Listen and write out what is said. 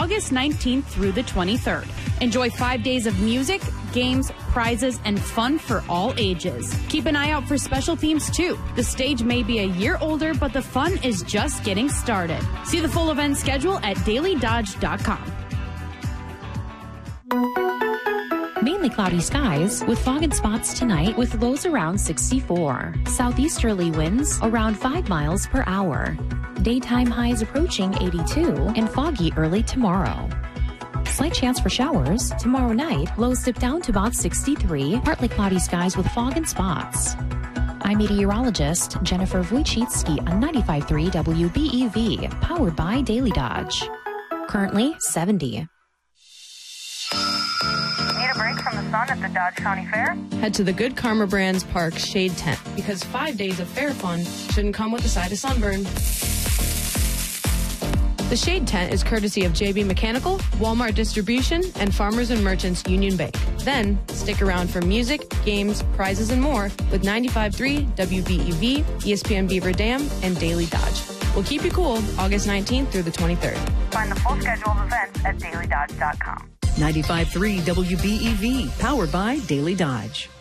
August 19th through the 23rd. Enjoy 5 days of music, games, prizes, and fun for all ages. Keep an eye out for special themes too. The stage may be a year older, but the fun is just getting started. See the full event schedule at dailydodge.com. Mainly cloudy skies with fog and spots tonight with lows around 64. Southeasterly winds around 5 miles per hour. Daytime highs approaching 82 and foggy early tomorrow. Slight chance for showers. Tomorrow night, lows dip down to about 63. Partly cloudy skies with fog and spots. I'm meteorologist Jennifer Wojcicki on 95.3 WBEV, powered by Daily Dodge. Currently 70. Need a break from the sun at the Dodge County Fair? Head to the Good Karma Brands Park Shade Tent, because 5 days of fair fun shouldn't come with a side of sunburn. The Shade Tent is courtesy of JB Mechanical, Walmart Distribution, and Farmers and Merchants Union Bank. Then, stick around for music, games, prizes, and more with 95.3 WBEV, ESPN Beaver Dam, and Daily Dodge. We'll keep you cool August 19th through the 23rd. Find the full schedule of events at dailydodge.com. 95.3 WBEV, powered by Daily Dodge.